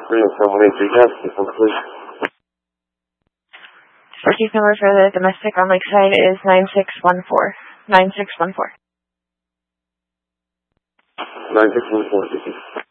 Case number for the domestic on Lakeside is 9614. 9614. 9614.